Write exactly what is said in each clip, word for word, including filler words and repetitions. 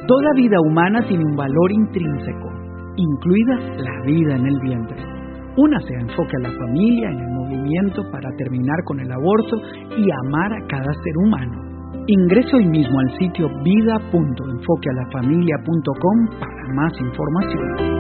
Toda vida humana tiene un valor intrínseco, incluida la vida en el vientre. Únase a Enfoque a la Familia en el movimiento para terminar con el aborto y amar a cada ser humano. Ingrese hoy mismo al sitio vida punto enfoque a la familia punto com para más información.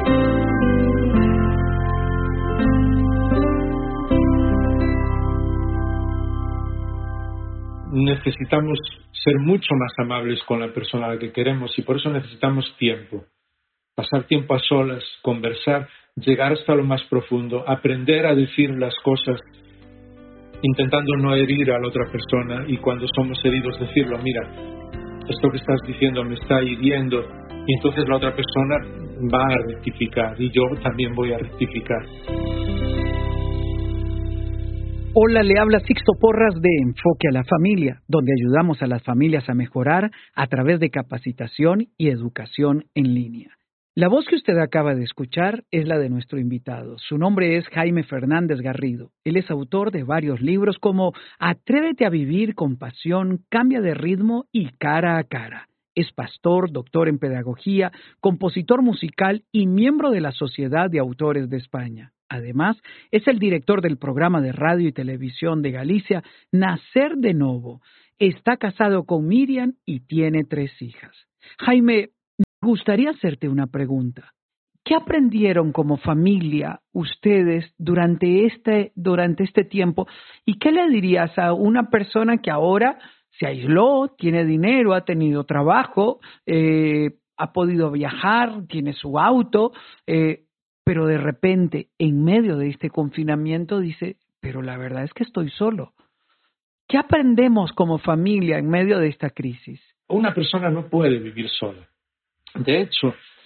Necesitamos ser mucho más amables con la persona a la que queremos y por eso necesitamos tiempo. Pasar tiempo a solas, conversar, llegar hasta lo más profundo, aprender a decir las cosas intentando no herir a la otra persona y cuando somos heridos decirlo, mira, esto que estás diciendo me está hiriendo y entonces la otra persona va a rectificar y yo también voy a rectificar. Hola, le habla Sixto Porras de Enfoque a la Familia, donde ayudamos a las familias a mejorar a través de capacitación y educación en línea. La voz que usted acaba de escuchar es la de nuestro invitado. Su nombre es Jaime Fernández Garrido. Él es autor de varios libros como Atrévete a vivir con pasión, Cambia de ritmo y Cara a cara. Es pastor, doctor en pedagogía, compositor musical y miembro de la Sociedad de Autores de España. Además, es el director del programa de radio y televisión de Galicia, Nacer de Novo. Está casado con Miriam y tiene tres hijas. Jaime, me gustaría hacerte una pregunta. ¿Qué aprendieron como familia ustedes durante este, durante este tiempo? ¿Y qué le dirías a una persona que ahora se aisló, tiene dinero, ha tenido trabajo, eh, ha podido viajar, tiene su auto, eh, pero de repente, en medio de este confinamiento, dice, pero la verdad es que estoy solo? ¿Qué aprendemos como familia en medio de esta crisis? Una persona no puede vivir sola. De hecho,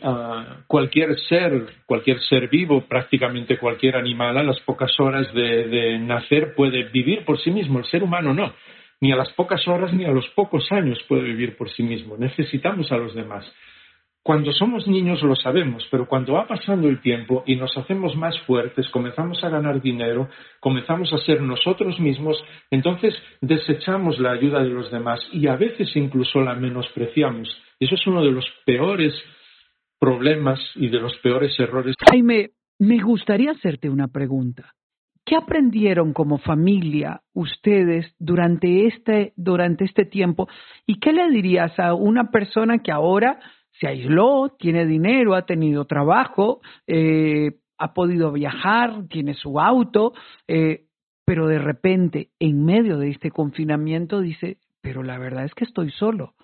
uh, cualquier ser, cualquier ser vivo, prácticamente cualquier animal, a las pocas horas de, de nacer puede vivir por sí mismo. El ser humano no. Ni a las pocas horas ni a los pocos años puede vivir por sí mismo. Necesitamos a los demás. Cuando somos niños lo sabemos, pero cuando va pasando el tiempo y nos hacemos más fuertes, comenzamos a ganar dinero, comenzamos a ser nosotros mismos, entonces desechamos la ayuda de los demás y a veces incluso la menospreciamos. Y eso es uno de los peores problemas y de los peores errores. Jaime, me gustaría hacerte una pregunta. ¿Qué aprendieron como familia ustedes durante este, durante este tiempo? ¿Y qué le dirías a una persona que ahora se aisló, tiene dinero, ha tenido trabajo, eh, ha podido viajar, tiene su auto, eh, pero de repente, en medio de este confinamiento, dice, pero la verdad es que estoy solo?